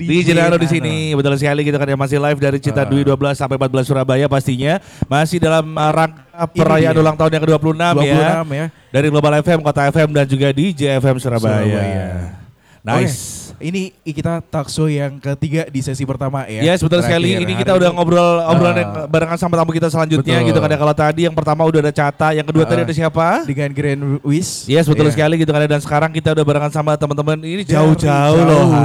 DJ Nano di sini, betul sekali kita kan masih live dari Cinta Dwi 12 sampai 14 Surabaya pastinya. Masih dalam rangka perayaan ulang tahun yang ke-26 ya. Dari Global FM, Kota FM dan juga DJ FM Surabaya. Nice. Ini kita talk show yang ketiga di sesi pertama ya. Yes, betul sekali. Ini kita udah ngobrol yang barengan sama tamu kita selanjutnya gitu kan ya. Kalau tadi yang pertama udah ada Cata, yang kedua tadi ada siapa? Dengan Grand Wish. Yes, betul sekali gitu kan ya. Dan sekarang kita udah barengan sama teman-teman. Ini jauh-jauh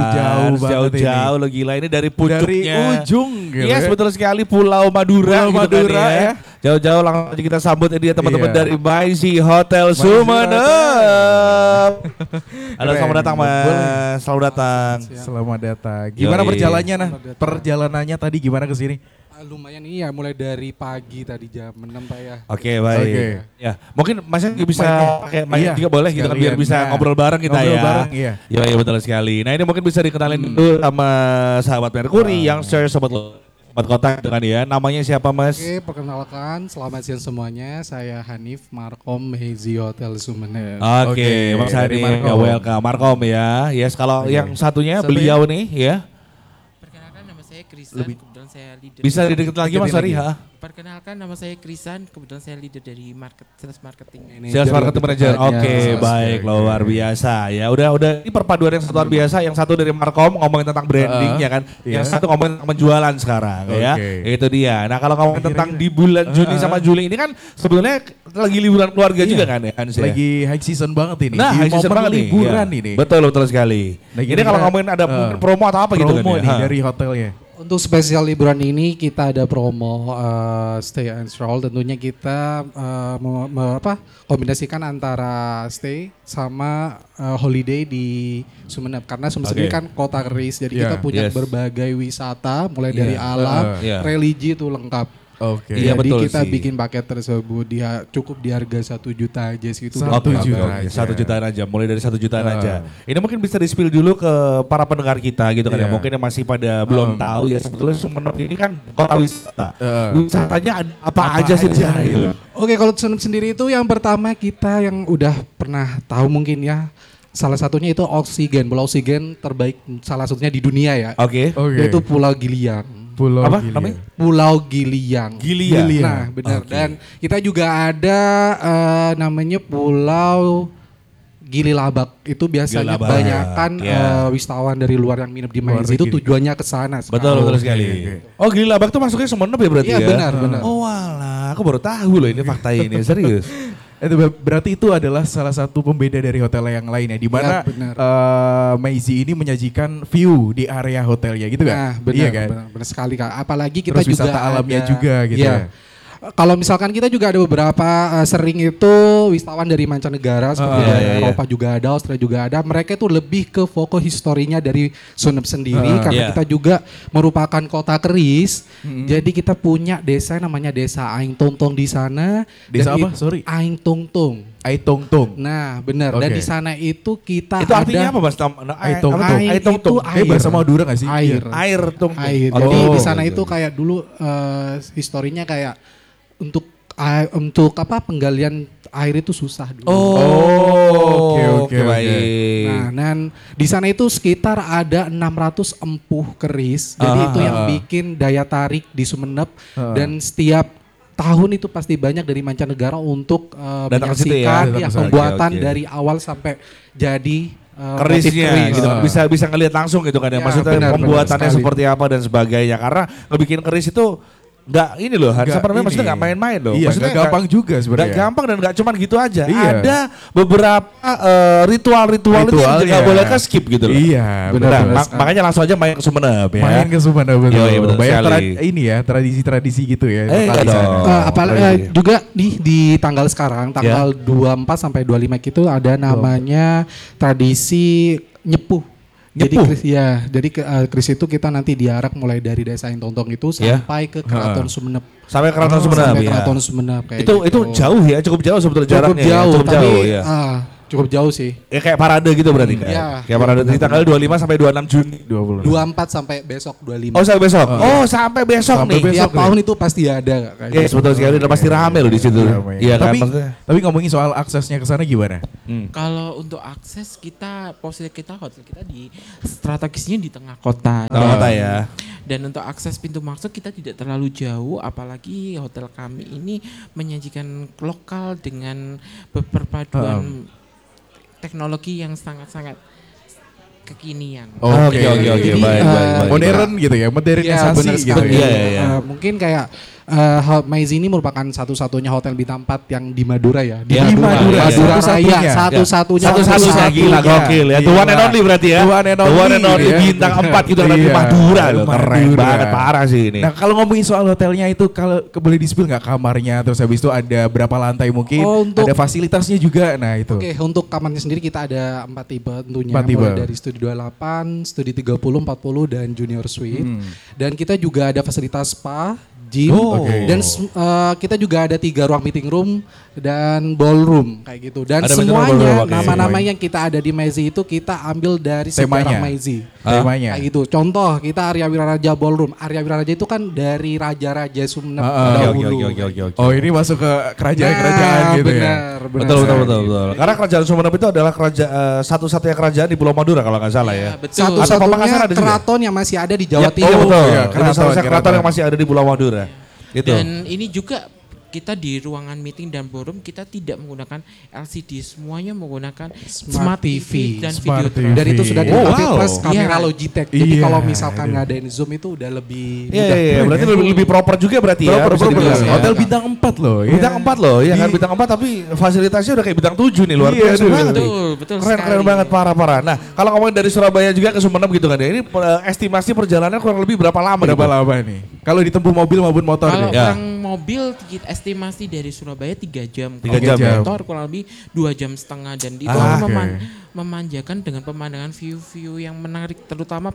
loh gila. Ini dari puncuknya. Dari ujung gitu. Yes, betul sekali Pulau Madura gitu kan ya. Jauh-jauh langsung kita sambut ini teman-teman dari Maisi Hotel Sumenep. Halo, selamat datang Mas. Selamat datang. Selamat datang. Gimana perjalanannya tadi gimana ke sini? Lumayan ini ya, mulai dari pagi tadi jam 6 Pak ya. Oke, baik. Ya, mungkin Masnya bisa pakai mic juga boleh gitu kan biar bisa ngobrol bareng kita ngobrol ya. Bareng, iya. Iya, betul sekali. Nah, ini mungkin bisa dikenalin dulu sama sahabat Mercury yang share sobat kota gitu kan ya. Namanya siapa Mas? Oke, perkenalkan, selamat siang semuanya. Saya Hanif, Markom Hazy Hotel Sumenep. Oke, Mas Hanif, welcome. Markom ya. Yes, kalau yang satunya beliau nih ya. Perkenalkan nama saya Krisan, kebetulan saya leader. Bisa dideket lagi Mas Ari ha? Perkenalkan nama saya Krisan, kebetulan saya leader dari sales marketing. Sales marketing manager. Oke, baik, luar biasa ya. Udah ini perpaduan yang luar biasa. Yang satu dari Markom ngomongin tentang branding ya kan. Yang satu ngomongin tentang penjualan sekarang ya. Itu dia. Nah, kalau ngomongin tentang di bulan Juni sama Juli ini kan sebenarnya lagi liburan keluarga juga kan ya. Lagi high season banget ini. Nah, high season banget nih. Liburan ini. Betul sekali. Ini kalau ngomongin ada promo atau apa gitu kan. Promo nih dari hotelnya. Untuk spesial liburan ini kita ada promo stay and stroll. Tentunya kita kombinasikan antara stay sama holiday di Sumenep. Karena Sumenep sendiri kan kota keris. Jadi kita punya berbagai wisata mulai dari alam, religi itu lengkap. Oke. Iya, betul. Kita bikin paket tersebut dia cukup di harga 1 juta aja sih itu. 1 jutaan aja, mulai dari 1 jutaan aja. Ini mungkin bisa di-spill dulu ke para pendengar kita gitu kan ya. Mungkin yang masih pada belum tahu ya sebetulnya Sumenep ini kan kota wisata. Wisatanya apa aja sih di sana gitu. Oke, kalau Sumenep sendiri itu yang pertama kita yang udah pernah tahu mungkin ya. Salah satunya itu oksigen, pulau oksigen terbaik salah satunya di dunia ya. Oke. Yaitu Pulau Giliang. Apa namanya? Pulau Giliang. Giliang. Nah, benar. Dan kita juga ada namanya Pulau Gililabak. Itu biasanya kebanyakan wisatawan dari luar yang nginep di Maisi itu tujuannya ke sana. Betul sekali. Oh, Gililabak tuh masuknya Sumenep ya berarti ya? Iya, benar. Oh, walah, aku baru tahu loh ini fakta ini, serius. Itu berarti itu adalah salah satu pembeda dari hotel yang lainnya, di mana Maisi ini menyajikan view di area hotelnya gitu kan? Benar sekali Kak. Apalagi kita terus juga wisata alamnya juga gitu ya. Kalau misalkan kita juga ada beberapa sering itu wisatawan dari mancanegara seperti dari Eropa juga ada, Australia juga ada. Mereka itu lebih ke fokus historinya dari Sumenep sendiri karena kita juga merupakan kota keris. Jadi kita punya desa namanya Desa Aing Tongtong di sana. Desa apa? Sorry. Aing Tongtong. Aing Tongtong. Nah, benar. Dan di sana itu kita itu artinya apa Mas? Aing Tongtong. Aing itu air. Bahasa Madura enggak sih? Air Tongtong. Jadi di sana itu kayak dulu historinya kayak untuk penggalian air itu susah dulu. Oke. Baik. Nah, dan di sana itu sekitar ada 600 empuh keris. Jadi itu yang bikin daya tarik di Sumenep dan setiap tahun itu pasti banyak dari mancanegara untuk menyaksikan pembuatan dari awal sampai jadi kerisnya gitu. Bisa ngelihat langsung gitu kan ya. Maksudnya pembuatannya seperti apa dan sebagainya. Karena ngebikin keris itu nggak ini loh, maksudnya nggak main-main loh. Iya, maksudnya gak gampang juga sebenarnya. Gak gampang dan nggak cuman gitu aja. Ada beberapa ritual itu yang nggak boleh ke skip gitu loh. Iya, benar. Makanya langsung aja main ke Sumenep ya. Main ke Sumenep betul. Banyak ini ya tradisi-tradisi gitu ya. Apalagi juga di tanggal sekarang, tanggal 24 sampai 25 itu ada namanya tradisi nyepuh. Jadi keris itu kita nanti diarak mulai dari Desa Aing Tongtong itu sampai ke Keraton Sumenep. Sampai Keraton Sumenep. Sampai Keraton Sumenep kayak itu jauh ya, cukup jauh sebetulnya jaraknya. Cukup jauh, tapi Cukup jauh sih. Ya kayak parade gitu berarti kan? Iya. Kayak parade di tanggal 25 sampai 26 Juni. 24 sampai besok 25. Oh sampai besok? Sampai besok Sampai nih. besok. Tiap tahun itu pasti ada kayak Yes, betul sekali. Udah pasti rame loh di situ. Iya kan? Tapi ngomongin soal aksesnya ke sana gimana? Kalau untuk akses kita, posisi kita hotel kita di strategisnya di tengah kota. Kota ya. Dan untuk akses pintu masuk kita tidak terlalu jauh, apalagi hotel kami ini menyajikan lokal dengan perpaduan teknologi yang sangat-sangat kekinian. Oke, baik. Modern gitu ya, modernisasi benar gitu sekali. ya. Mungkin kayak Maizy ini merupakan satu-satunya hotel bintang 4 yang di Madura ya. Di Madura, Madura satu-satunya. Raya, satu-satunya. Satu-satunya gila gokil ya. The one and only berarti ya. The one and only, ya. bintang 4 gitu kan di Iya. Madura loh. Keren Madura. banget, parah sih ini. Nah kalau ngomongin soal hotelnya itu, kalau boleh di-spill nggak kamarnya, terus habis itu ada berapa lantai mungkin, ada fasilitasnya juga, nah itu. Oke, untuk kamarnya sendiri kita ada 4 tipe tentunya. 4 tipe. Mulai dari studi 28, studi 30, 40, dan junior suite. Dan kita juga ada fasilitas spa, gym, dan kita juga ada 3 ruang meeting room dan ballroom kayak gitu. Dan Ada semuanya nama-nama yang kita ada di Maizy itu kita ambil dari sejarah Maizy. Temanya. Kayak gitu. Contoh kita Arya Wiraraja Ballroom. Arya Wiraraja itu kan dari raja-raja Sumenep dahulu. Oh ini masuk ke kerajaan-kerajaan gitu ya. Betul. Karena kerajaan Sumenep itu adalah satu-satunya kerajaan di Pulau Madura kalau nggak salah ya. Betul. Satu-satunya keraton yang masih ada di Jawa Timur. Oh betul. Ya, Itu satu-satunya keraton yang masih ada di Pulau Madura. Gitu. Dan ini juga kita di ruangan meeting dan ballroom kita tidak menggunakan LCD, semuanya menggunakan Smart TV dan Smart video. TV. Dan itu sudah dilengkapi plus kamera Iya. Logitech. Jadi Iya. kalau misalkan ngadain Zoom itu udah lebih mudah. Iya, berarti lebih proper juga berarti ya. Proper, bisa dibilang ya. Hotel bintang 4 loh. ya. Bintang 4 loh, ya kan bintang 4 tapi fasilitasnya udah kayak bintang 7 nih, luar biasa banget. Betul Keren sekali. banget, parah. Nah, kalau ngomongin dari Surabaya juga ke Sumeneb gitu kan ya. Ini estimasi perjalanan kurang lebih berapa lama? Berapa lama nih? Kalau ditempuh mobil maupun motor Kalau nih? orang mobil kita estimasi dari Surabaya 3 jam. 3 Kalau jam ya? motor kurang lebih 2 jam setengah dan itu memanjakan dengan pemandangan view-view yang menarik, terutama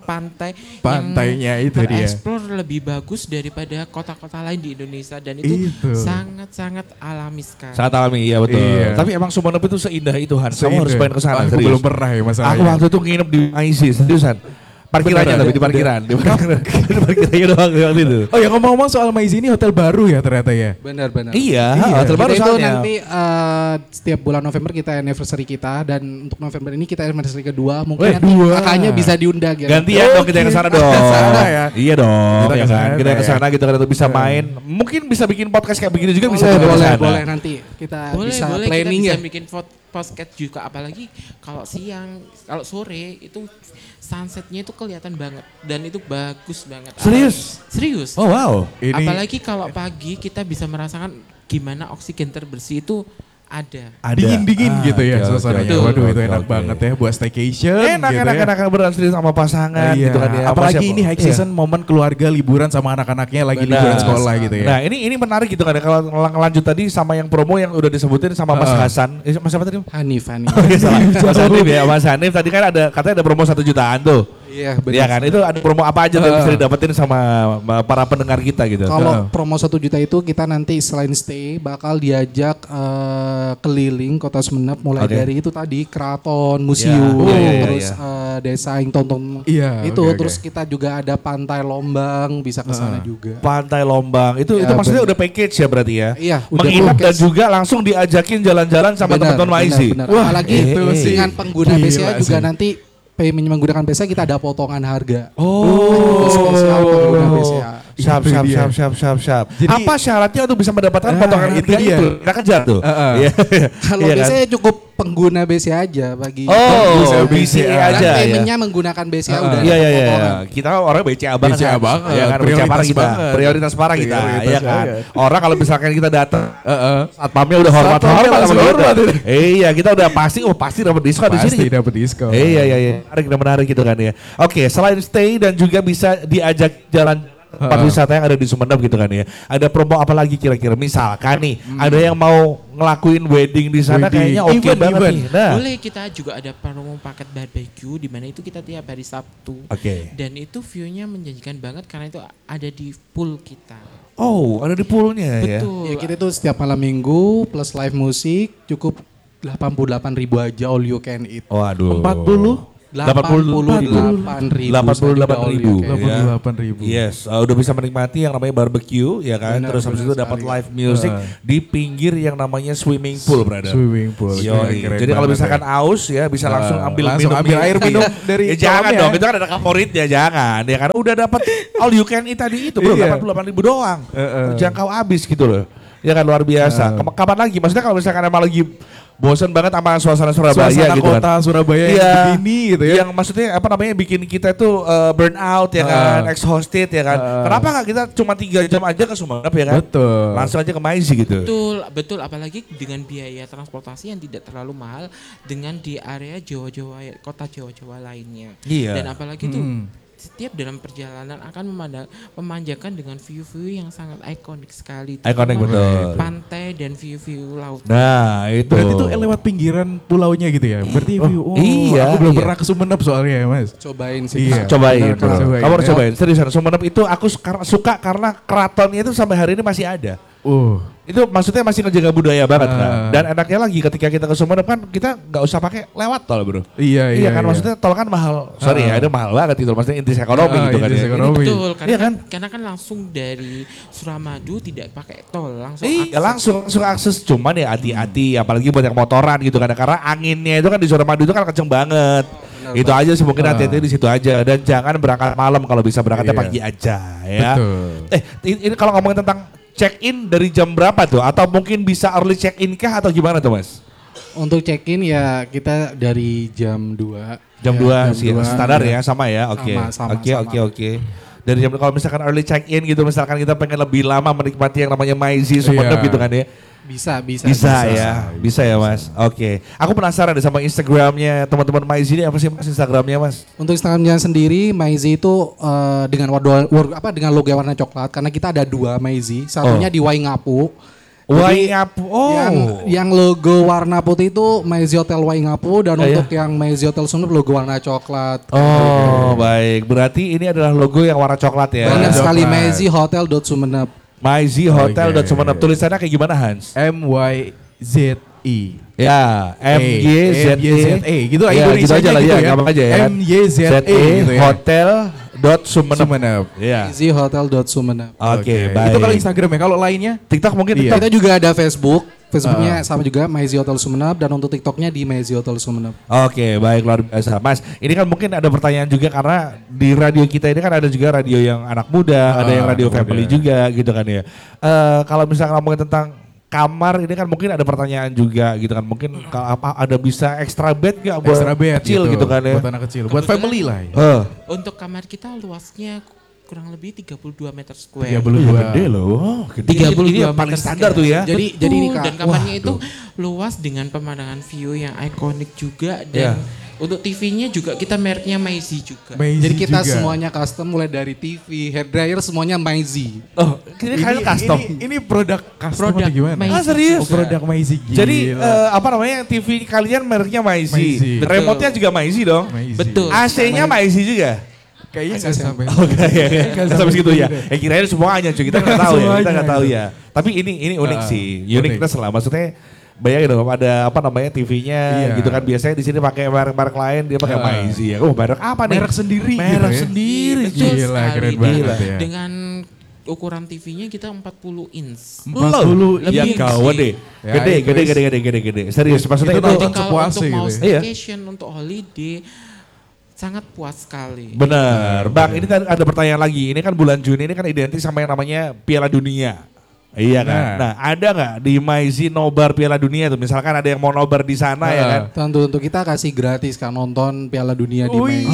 Pantainya yang itu dia. tereksplor lebih bagus daripada kota-kota lain di Indonesia dan itu sangat-sangat alami sekali. Sangat alami, iya betul. Iya. Tapi emang Sumeneb itu seindah itu Han. Kamu harus main ke sana, Aku serius. belum pernah ya masalahnya. Aku waktu itu nginep di Maizy, seriusan. Parkirannya tapi di parkiran. Di parkirannya doang waktu itu. Oh ya ngomong-ngomong soal Maizy ini hotel baru ya ternyata ya? Benar-benar. Iya, hotel baru Kita itu soalnya. nanti setiap bulan November kita anniversary kita dan untuk November ini kita anniversary kedua. Mungkin nanti kakaknya bisa diundang ya. Gantian dong kita yang kesana dong. ya. Iya dong. Kita Ya kesana kan? Kita ya. kesana gitu kan untuk bisa main. Mungkin bisa bikin podcast kayak begini juga bisa. Boleh nanti kita bisa planning kita ya. bisa bikin podcast juga, apalagi kalau siang, kalau sore itu sunsetnya itu kelihatan banget dan itu bagus banget. Serius. Oh wow. Apalagi kalau pagi kita bisa merasakan gimana oksigen terbersih itu ada. Dingin-dingin gitu ya suasananya. Betul. Waduh itu enak banget ya buat staycation Enak gitu ya. enak beneran serius sama pasangan Iya. gitu kan ya. Apalagi Apa ini high season momen keluarga liburan sama anak-anaknya lagi liburan sekolah gitu ya. Nah ini menarik gitu kan ya. Kalau lanjut tadi sama yang promo yang udah disebutin sama Mas Hasan. Mas siapa tadi? Hanif. Mas Hanif ya. Mas Hanif tadi kan katanya ada promo 1 jutaan tuh. Iya benar. Iya kan, itu ada promo apa aja tuh yang bisa didapetin sama para pendengar kita gitu. Kalau promo 1 juta itu kita nanti selain stay bakal diajak keliling kota Sumeneb mulai dari itu tadi keraton, museum, terus desa yang tonton itu, terus kita juga ada pantai Lombang bisa ke sana juga. Pantai Lombang itu maksudnya udah package ya berarti ya? Iya, menginap dan juga langsung diajakin jalan-jalan sama teman-teman Maizy. Wah, apalagi dengan pengguna BCA juga sih. nanti menggunakan BCA kita ada potongan harga. Oh, spesial pengguna BCA. Siap. Jadi, apa syaratnya untuk bisa mendapatkan potongan itu harga dia. itu? Kita kejar tuh. Iya. Kalau Iya kan? BCA cukup pengguna BCA aja bagi BCA aja ya. paymentnya menggunakan BCA udah ada Iya. potongan. Kita orang BCA banget. BCA banget. Ya kan, BCA parah kita. Banget. Prioritas parah kita. Prioritas Iya kan. banget. Orang kalau misalkan kita datang, satpamnya udah hormat sama kita. Iya, kita udah pasti dapat diskon di sini. Pasti dapat diskon. Iya. Menarik gitu kan ya. Oke, selain stay dan juga bisa diajak jalan tempat wisata yang ada di Sumeneb gitu kan ya. Ada promo apa lagi kira-kira? Misalkan nih, ada yang mau ngelakuin wedding di sana kayaknya oke banget nih. Nah. Boleh, kita juga ada promo paket barbecue di mana itu kita tiap hari Sabtu. Oke. Dan itu view-nya menjanjikan banget karena itu ada di pool kita. Oh, ada di poolnya ya. Betul. Ya kita tuh setiap malam minggu plus live musik cukup 88.000 aja all you can eat. Waduh. 88.000. 88.000. Yes, udah bisa menikmati yang namanya barbecue ya kan. Terus habis itu dapat live music di pinggir yang namanya swimming pool, brother. Swimming pool. Jadi kalau misalkan aus ya bisa langsung ambil air minum dari jangan dong, itu kan ada favoritnya, jangan. Ya kan udah dapat all you can eat tadi itu, bro. 88.000 doang. Terjangkau habis gitu loh. Ya kan luar biasa. Kapan lagi? Maksudnya kalau misalkan emang lagi bosan banget sama suasana Surabaya gitu kota kan. Surabaya yang begini gitu ya. Yang maksudnya apa namanya bikin kita itu burn out ya kan, exhausted ya kan. Kenapa nggak kita cuma 3 jam aja ke Sumeneb ya kan? Betul. Langsung aja ke Maizi gitu. Betul apalagi dengan biaya transportasi yang tidak terlalu mahal dengan di area Jawa-Jawa, kota Jawa-Jawa lainnya. Iya. Dan apalagi tuh setiap dalam perjalanan akan memanjakan dengan view-view yang sangat ikonik sekali. Ikonik betul. Pantai dan view-view laut. Nah itu. Berarti itu lewat pinggiran pulaunya gitu ya? Berarti view, iya. Aku belum pernah ke Sumeneb soalnya ya Mas. Cobain sih. Iya. Cobain. Kamu harus cobain. Seriusan Sumeneb itu aku suka karena keratonnya itu sampai hari ini masih ada. Itu maksudnya masih ngejaga budaya banget kan. Dan enaknya lagi ketika kita ke Sumeneb kan kita nggak usah pakai lewat tol, bro. Iya kan, maksudnya tol kan mahal. Sorry ya, itu mahal banget itu. Maksudnya intis ekonomi gitu kan. Betul, karena kan langsung dari Suramadu tidak pakai tol, langsung akses. Cuman ya hati-hati, apalagi buat yang motoran gitu kan. Karena anginnya itu kan di Suramadu itu kan kenceng banget. Itu aja sih mungkin hati-hati di situ aja. Dan jangan berangkat malam, kalau bisa berangkatnya pagi aja ya. Ini kalau ngomongin tentang check-in dari jam berapa tuh? Atau mungkin bisa early check-in kah atau gimana tuh Mas? Untuk check-in ya kita dari jam 2. Jam 2 sih standar ya, sama ya. Oke. Dari jam, kalau misalkan early check-in gitu, misalkan kita pengen lebih lama menikmati yang namanya Maizi Sumeneb gitu kan ya. Bisa ya Mas. Oke. Aku penasaran deh sama Instagramnya teman-teman Maizi ini, apa sih Mas Instagramnya Mas? Untuk Instagramnya sendiri Maizi itu dengan dengan logo warna coklat, karena kita ada 2 Maizi. Satunya di Waingapu. Waingapu. Yang logo warna putih itu Maizi Hotel Waingapu, dan untuk yang Maizi Hotel Sumeneb logo warna coklat. Baik. Berarti ini adalah logo yang warna coklat ya. Banyak sekali Maizi Hotel.Sumeneb. Maizi Hotel.Sumeneb. Tulisannya kayak gimana Hans? MYZE. Ya, MYZE gitu aja lah ya, gampang aja ya. MYZE gitu ya. Hotel.Sumeneb. Ya. Maizi Hotel.Sumeneb. Oke, baik. Itu kalau Instagram ya, kalau lainnya TikTok mungkin. Kita juga ada Facebook. Facebooknya sama juga Maizi Hotel Sumeneb, dan untuk TikToknya di Maizi Hotel Sumeneb. Oke, baik, luar biasa. Mas, ini kan mungkin ada pertanyaan juga karena di radio kita ini kan ada juga radio yang anak muda, ada yang radio family juga gitu kan ya. Kalau misalnya ngomongin tentang kamar ini kan mungkin ada pertanyaan juga gitu kan. Mungkin apa ada bisa extra bed gak buat kecil gitu kan ya. Buat anak kecil, buat family lah ya. Untuk kamar kita luasnya kurang lebih 32 meter square. 32. Gede loh. 32 ini paling standar tuh ya. Jadi ini Kak. Dan kamarnya itu luas dengan pemandangan view yang ikonik juga, dan untuk TV-nya juga kita mereknya Maizi juga. Jadi kita semuanya custom, mulai dari TV, hair dryer semuanya Maizi. Ini kalian custom. Ini produk custom atau gimana? Serius? Produk Maizi. Jadi apa namanya, TV kalian mereknya Maizi. Remote-nya juga Maizi dong. Betul. AC-nya Maizi juga. Kayaknya nggak sampai. Nggak sampai segitu ya. Kirain semuanya cuy, kita nggak tahu ya. Kita nggak tahu ya. Tapi ini unik sih, uniqueness lah. Maksudnya bayangin dong, ada apa namanya TV-nya gitu kan. Biasanya di sini pakai merek lain, dia pakai Maizi ya. Merek apa nih? Merek sendiri. Merek sendiri. Gila, keren banget ya. Dengan ukuran TV-nya kita 40 inch. 40 ya kawan deh. Gede. Serius, maksudnya itu untuk mau staycation, untuk holiday, sangat puas sekali. Benar, Bang. Ini ada pertanyaan lagi. Ini kan bulan Juni ini kan identik sama yang namanya Piala Dunia. Iya kan. Nah, ada nggak di Maizi nobar Piala Dunia tuh? Misalkan ada yang mau nobar di sana ya kan? Tentu untuk kita kasih gratis kan nonton Piala Dunia di Maizi.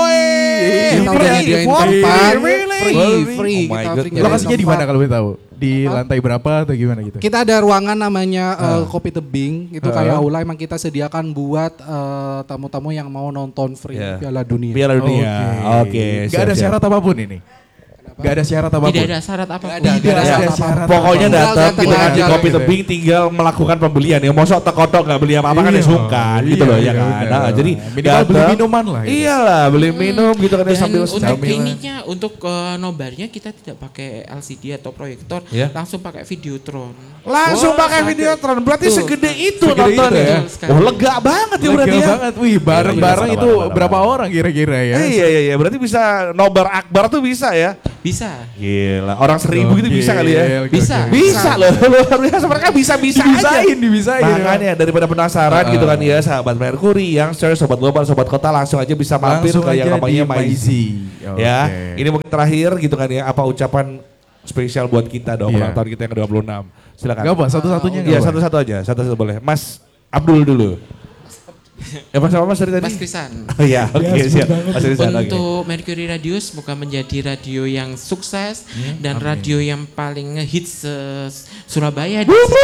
Kita udah nyediain tempat free. Lokasinya di mana kalau boleh tahu? Di lantai berapa atau gimana gitu? Kita ada ruangan namanya Kopi Tebing, itu kayak aula, emang kita sediakan buat tamu-tamu yang mau nonton free Piala Dunia. Piala Dunia. Oke. Gak ada syarat apapun ini. Gak ada syarat apapun. Tidak ada syarat apapun. Tidak ada syarat. Pokoknya datang Tinggal gitu kan di datang Kopi aja, Tebing tinggal melakukan pembelian ya. Mosok teko-tok nggak beli apa-apa kan ya sungkan gitu loh ya kan. Nah, jadi minimal beli minuman lah. Iyalah, beli minum gitu kan Dan sambil untuk ininya, untuk nobarnya kita tidak pakai LCD atau proyektor, langsung pakai Videotron. Langsung pakai Videotron, berarti segede itu Segede nonton itu ya. Oh lega banget ya berarti ya. Banget, wih bareng-bareng itu berapa orang kira-kira ya? Iya, berarti bisa nobar akbar tuh bisa ya. Bisa. Gila, orang 1000 gitu bisa kali ya. Bisa. Bisa loh, luar biasa mereka bisa-bisa aja. Dibisain. Makanya daripada penasaran gitu kan ya sahabat Mercury, Youngsters, sobat global, sobat kota langsung aja bisa mampir ke yang namanya Maizy. Ya, ini mungkin terakhir gitu kan ya, apa ucapan spesial buat kita dong ulang tahun kita yang ke-26. Silakan. Gak apa, satu-satunya Iya, satu-satu aja, satu-satu boleh. Mas Abdul dulu. Ya Mas apa Mas dari tadi? Mas Krisan. Oh iya, oke siap. Mas Krisan, oke. Untuk Mercury Radio semoga menjadi radio yang sukses dan radio yang paling ngehits Surabaya.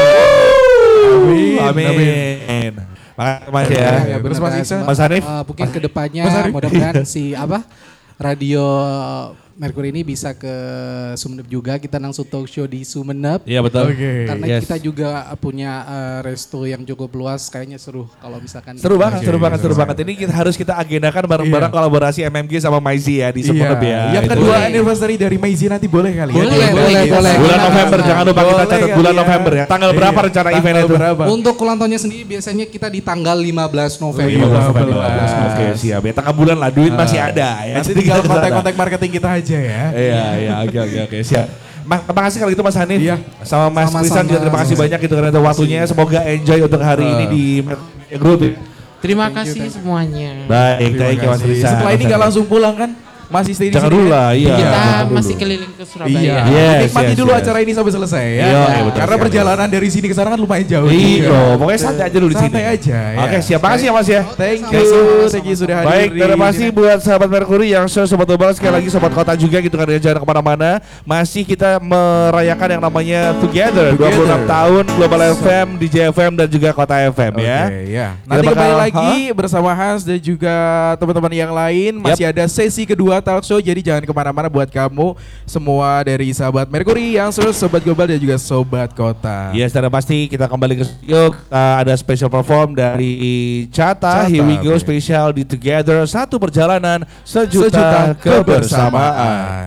Amin. Makasih ya. Terus Mas Hanif. Mungkin kedepannya mudah-mudahan radio Mercury ini bisa ke Sumeneb juga. Kita langsung talk show di Sumeneb. Iya betul. Karena kita juga punya resto yang cukup luas, kayaknya seru kalau misalkan. Seru banget. Ini kita harus agendakan bareng-bareng kolaborasi MMG sama Maizy ya di Sumeneb ya. Yang kedua anniversary dari Maizy nanti boleh kali ya? Boleh. Bulan November, jangan lupa kita catat bulan November ya. Tanggal berapa rencana event itu? Untuk ulang tahunnya sendiri biasanya kita di tanggal 15 November. Oke siap ya. Tengah bulan lah, duit masih ada ya. Nanti tinggal kontak-kontak marketing kita aja ya. Iya, oke siap. Terima kasih kalau gitu Mas Hanif. Iya. Sama Mas Krisan juga terima kasih banyak gitu karena waktunya. Semoga enjoy untuk hari ini di Group. Terima kasih semuanya. Baik, thank you Mas Krisan. Setelah ini gak langsung pulang kan? Masih stay di Jangan sini. dulu lah, iya. Kita masih keliling ke Surabaya. Nikmati dulu acara ini sampai selesai ya. Karena perjalanan dari sini ke sana kan lumayan jauh. Iya, pokoknya santai aja dulu di sini. Santai aja ya. Oke, siap. Makasih ya Mas ya. Thank you sudah hadir. Baik, terima kasih buat sahabat Mercury yang sobat global, sekali lagi sobat kota juga gitu kan, jangan kemana-mana. Masih kita merayakan yang namanya Together 26 tahun Global FM, DJ FM dan juga Kota FM ya. Nanti kembali lagi bersama Hans dan juga teman-teman yang lain. Masih ada sesi kedua talk show, jadi jangan kemana-mana buat kamu semua dari sahabat Mercury yang sobat global dan juga sobat kota. Yes, dan pasti kita kembali ke studio. Ada special perform dari Chata. Here we go, spesial di Together, satu perjalanan sejuta kebersamaan.